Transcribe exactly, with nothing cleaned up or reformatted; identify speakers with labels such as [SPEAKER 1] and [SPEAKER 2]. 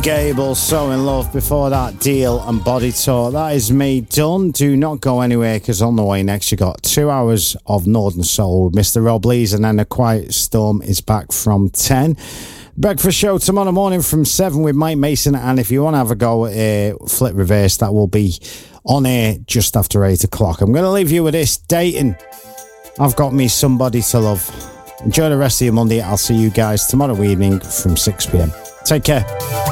[SPEAKER 1] Gable, So In Love. Before that, Deal and Body Talk. That is me done. Do not go anywhere, because on the way next you got two hours of Northern Soul with Mister Rob Lees, and then A Quiet Storm is back from ten. Breakfast show tomorrow morning from seven with Mike Mason, and if you want to have a go at uh, Flip Reverse, that will be on air just after eight o'clock. I'm going to leave you with this. Dayton, I've Got Me Somebody to Love. Enjoy the rest of your Monday. I'll see you guys tomorrow evening from six p.m. Take care.